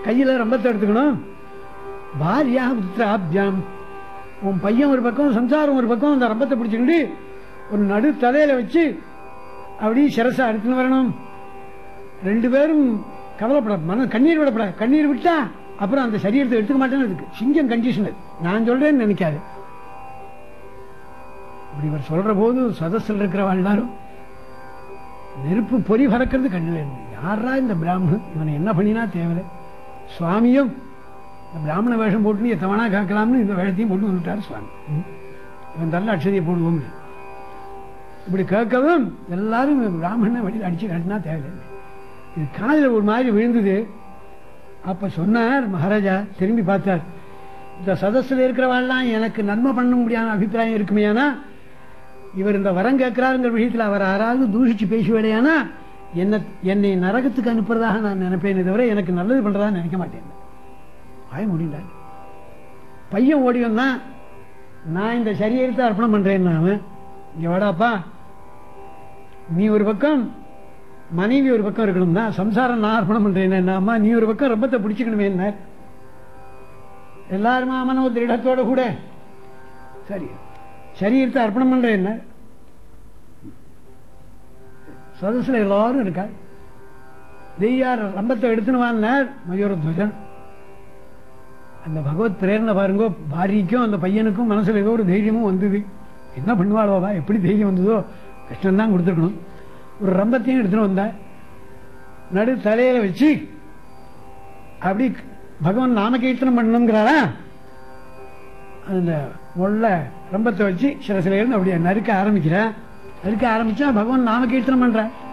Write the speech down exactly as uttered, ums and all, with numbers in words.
கையில் ரம்பத்தை எடுத்துக்கணும். பாரியா புத்திராபியாம், உன் பையன் ஒரு பக்கம் சம்சாரம் ஒரு பக்கம் அந்த ரம்பத்தை பிடிச்சிக்கிட்டு ஒரு நடு தலையில வச்சு அப்படி சிரசா எடுத்துன்னு வரணும். ரெண்டு பேரும் கவலைப்பட, மன கண்ணீர் விடப்பட. கண்ணீர் விட்டா அப்புறம் அந்த சரீரத்தை எடுத்துக்க மாட்டேன்னு இருக்கு. சிங்கம் கண்டிஷன் நான் சொல்றேன்னு நினைக்காது. இப்படி இவர் சொல்ற போது சதஸில் இருக்கிறவா எல்லாரும் நெருப்பு பொறி பறக்கிறது கண்ணில் இருந்து. யாரா இந்த பிராமணன், இவனை என்ன பண்ணினா தேவை? சுவாமியும் இந்த பிராமண வேஷம் போட்டு எத்தவனா காக்கலாம்னு இந்த வேஷத்தையும் போட்டு வந்துட்டார் சுவாமி. இவன் தள்ள அட்சதியை போடுவோம். இப்படி கேட்கவும் எல்லாரும் பிராமணனை வழியில் அடிச்சு கட்டினா தேவையில்லை. இது காதில் ஒரு மாதிரி விழுந்தது. அப்ப சொன்னார் மகாராஜா, திரும்பி பார்த்தார், இந்த சதஸில் இருக்கிறவாள்லாம் எனக்கு நன்மை பண்ண முடியாத அபிப்பிராயம் இருக்குமையானா, இவர் இந்த வரம் கேட்கிறாருங்கிற விஷயத்தில் அவர் யாராவது தூஷிச்சு பேசுவேடையானா என்ன என்னை நரகத்துக்கு அனுப்புறதாக நான் நினைப்பேன், தவிர எனக்கு நல்லது பண்றதா நினைக்க மாட்டேன். ஆய முடியல. பையன் ஓடி வந்தான், நான் இந்த சரீரத்தை அர்ப்பணம் பண்றேன். அவன் இங்க வாடாப்பா, நீ ஒரு பக்கம் மனைவி ஒரு பக்கம் இருக்கணும் தான், சம்சாரம் நான் அர்ப்பணம் பண்றேன். அம்மா நீ ஒரு பக்கம் ரம்பத்தை பிடிச்சுக்கணுமே என்ன. எல்லாருமா மன ஒரு திருடத்தோட கூட சரி சரீரத்தை அர்ப்பணம் பண்றேன் என்ன. சதசுல எல்லாரும் இருக்கா. தெய்யார் ரம்பத்தை எடுத்துனுவான்னார் மயூரத்வஜன். அந்த பகவத் பிரேரணை பாருங்கோ, பாரிக்கும் அந்த பையனுக்கும் மனசுல ஏதோ ஒரு தைரியமும் வந்தது. என்ன பண்ணுவாளோவா, எப்படி தைரியம் வந்ததோ, கஷ்டம் தான் கொடுத்துருக்கணும். ஒரு ரம்பத்தையும் எடுத்துன்னு வந்த நடு தலையில வச்சு அப்படி பகவான் நாம கீர்த்தனம் பண்ணணுங்கிறாரா, அந்த முள்ள ரம்பத்தை வச்சு சில சில இருந்து அப்படியே நறுக்க ஆரம்பிக்கிறேன். நறுக்க ஆரம்பிச்சா பகவான் நாம கீர்த்தனம் பண்ற.